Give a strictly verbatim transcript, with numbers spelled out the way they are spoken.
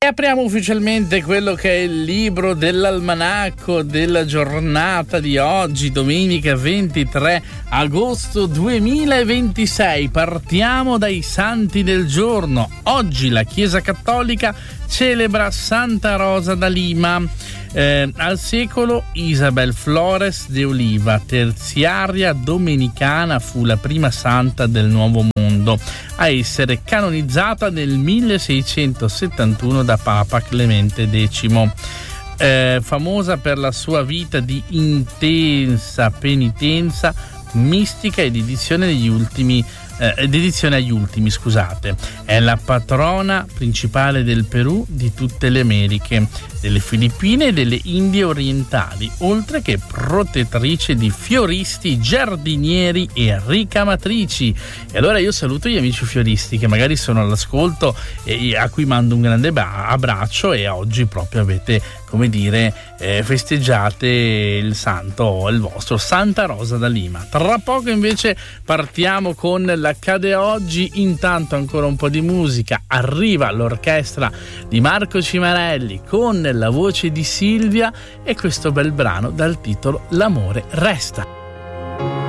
apriamo ufficialmente quello che è il libro dell'almanacco della giornata di oggi, domenica ventitré agosto duemilaventisei. Partiamo dai santi del giorno. Oggi la Chiesa Cattolica celebra Santa Rosa da Lima. Eh, al secolo Isabel Flores de Oliva, terziaria domenicana, fu la prima santa del Nuovo Mondo a essere canonizzata nel milleseicentosettantuno da Papa Clemente decimo. Eh, famosa per la sua vita di intensa penitenza mistica e dedizione degli ultimi eh, dedizione agli ultimi, scusate. È la patrona principale del Perù, di tutte le Americhe, delle Filippine e delle Indie orientali, oltre che protettrice di fioristi, giardinieri e ricamatrici. E allora io saluto gli amici fioristi che magari sono all'ascolto e a cui mando un grande abbraccio, e oggi proprio avete, come dire, eh, festeggiate il santo, il vostro Santa Rosa da Lima. Tra poco invece partiamo con l'Accade Oggi. Intanto ancora un po' di musica. Arriva l'orchestra di Marco Cimarelli con la voce di Silvia e questo bel brano dal titolo L'amore resta.